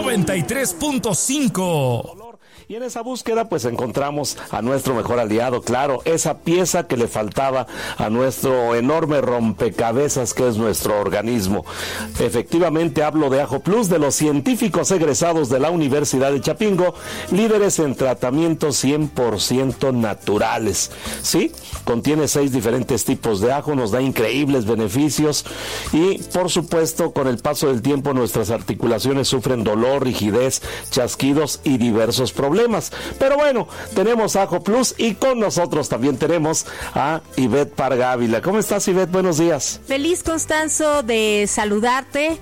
93.5. Y en esa búsqueda pues encontramos a nuestro mejor aliado, claro, esa pieza que le faltaba a nuestro enorme rompecabezas que es nuestro organismo. Efectivamente hablo de Ajo Plus, de los científicos egresados de la Universidad de Chapingo, líderes en tratamientos 100% naturales. Sí, contiene 6 diferentes tipos de ajo, nos da increíbles beneficios y por supuesto con el paso del tiempo nuestras articulaciones sufren dolor, rigidez, chasquidos y diversos problemas. Pero bueno, tenemos Ajo Plus y con nosotros también tenemos a Ivette Parga Ávila. ¿Cómo estás, Ivette? Buenos días. Feliz, Constanzo, de saludarte.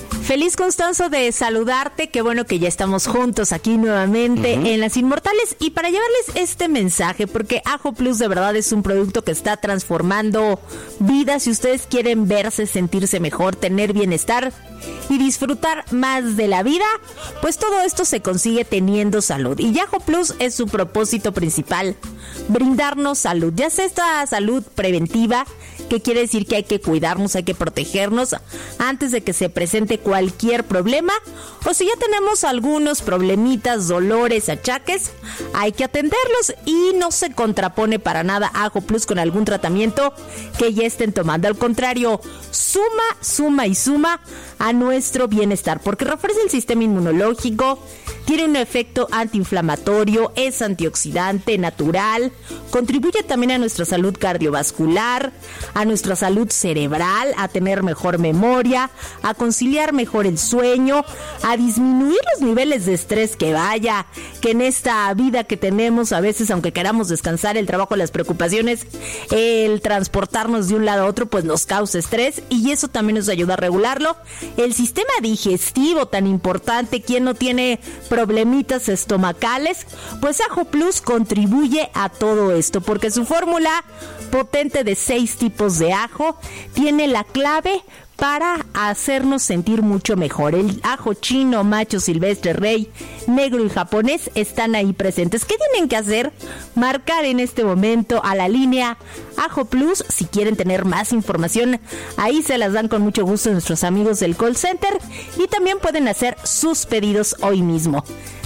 Qué bueno que ya estamos juntos aquí nuevamente en Las Inmortales y para llevarles este mensaje, porque Ajo Plus de verdad es un producto que está transformando vidas. Si ustedes quieren verse, sentirse mejor, tener bienestar y disfrutar más de la vida, pues todo esto se consigue teniendo salud. Y Ajo Plus es su propósito principal, brindarnos salud, ya sea esta salud preventiva, que quiere decir que hay que cuidarnos, hay que protegernos antes de que se presente cualquier problema, o si ya tenemos algunos problemitas, dolores, achaques, hay que atenderlos y no se contrapone para nada Ajo Plus con algún tratamiento que ya estén tomando. Al contrario, suma a nuestro bienestar, porque refuerza el sistema inmunológico, tiene un efecto antiinflamatorio, es antioxidante natural, contribuye también a nuestra salud cardiovascular, a nuestra salud cerebral, a tener mejor memoria, a conciliar mejor el sueño, a disminuir los niveles de estrés que en esta vida que tenemos, a veces aunque queramos descansar, el trabajo, las preocupaciones, el transportarnos de un lado a otro, pues nos causa estrés y eso también nos ayuda a regularlo. El sistema digestivo tan importante, ¿quién no tiene problemitas estomacales? Pues Ajo Plus contribuye a todo esto, porque su fórmula potente de 6 tipos de ajo tiene la clave para hacernos sentir mucho mejor. El ajo chino, macho, silvestre, rey, negro y japonés están ahí presentes. ¿Qué tienen que hacer? Marcar en este momento a la línea Ajo Plus. Si quieren tener más información, ahí se las dan con mucho gusto nuestros amigos del call center. Y también pueden hacer sus pedidos hoy mismo.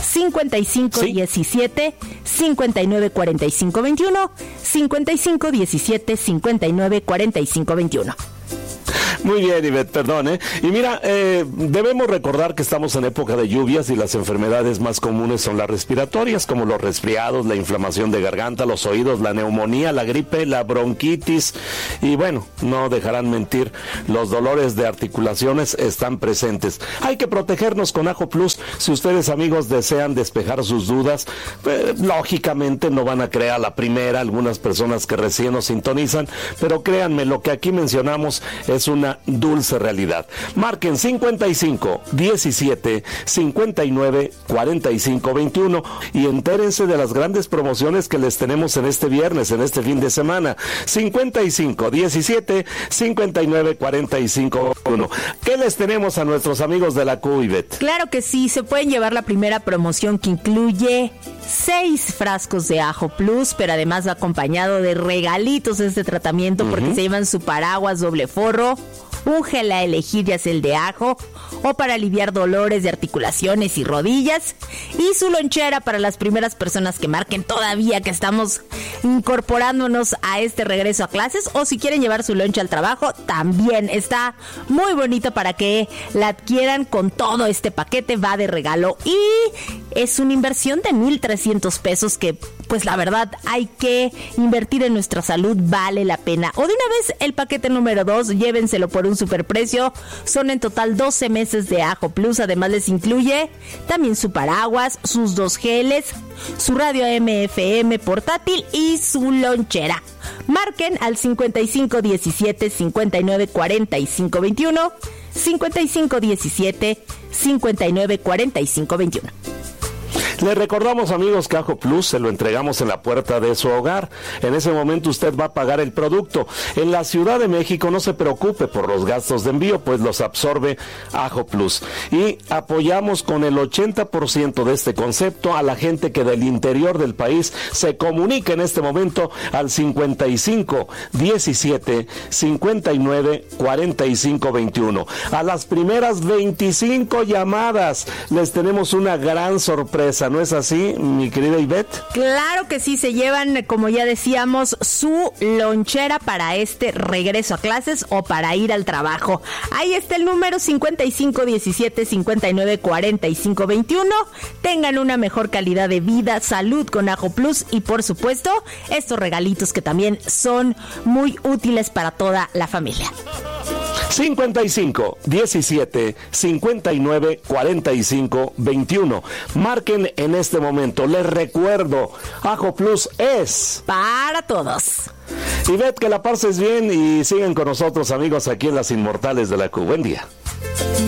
5517 59 45 21, 5517 59 45 21. Muy bien, Ivette, perdón. Y mira, debemos recordar que estamos en época de lluvias y las enfermedades más comunes son las respiratorias, como los resfriados, la inflamación de garganta, los oídos, la neumonía, la gripe, la bronquitis y bueno, no dejarán mentir, los dolores de articulaciones están presentes. Hay que protegernos con Ajo Plus. Si ustedes, amigos, desean despejar sus dudas, lógicamente no van a creer a la primera algunas personas que recién nos sintonizan, pero créanme, lo que aquí mencionamos es una dulce realidad. Marquen 55 17 59 45 21 y entérense de las grandes promociones que les tenemos en este viernes, en este fin de semana. 55 17 59 45 21. ¿Qué les tenemos a nuestros amigos de la Q, Ivette? Claro que sí, se pueden llevar la primera promoción que incluye 6 frascos de Ajo Plus, pero además va acompañado de regalitos este tratamiento porque se llevan su paraguas doble forro, un gel a elegir, ya sea el de ajo o para aliviar dolores de articulaciones y rodillas, y su lonchera para las primeras personas que marquen todavía que estamos incorporándonos a este regreso a clases, o si quieren llevar su loncha al trabajo, también está muy bonito para que la adquieran con todo este paquete, va de regalo y es una inversión de 1,300 pesos que pues la verdad hay que invertir en nuestra salud, vale la pena. O de una vez el paquete número 2, llévenselo por un superprecio, son en total 12 meses de Ajo Plus, además les incluye también su paraguas, sus 2 geles, su radio AM/FM portátil y su lonchera. Marquen al 55 17 59 45 21, 55 17 59 45 21. Le recordamos, amigos, que Ajo Plus se lo entregamos en la puerta de su hogar. En ese momento usted va a pagar el producto. En la Ciudad de México no se preocupe por los gastos de envío, pues los absorbe Ajo Plus. Y apoyamos con el 80% de este concepto a la gente que del interior del país se comunica en este momento al 55 17 59 45 21. A las primeras 25 llamadas les tenemos una gran sorpresa, ¿no es así, mi querida Ivette? Claro que sí, se llevan, como ya decíamos, su lonchera para este regreso a clases o para ir al trabajo. Ahí está el número 55 17 59 45 21. Tengan una mejor calidad de vida, salud con Ajo Plus y por supuesto estos regalitos que también son muy útiles para toda la familia. 55 17 59 45 21. Marquen en este momento. Les recuerdo, Ajo Plus es para todos. Ivette, que la pases bien y sigan con nosotros, amigos, aquí en Las Inmortales de la Q. Buen día.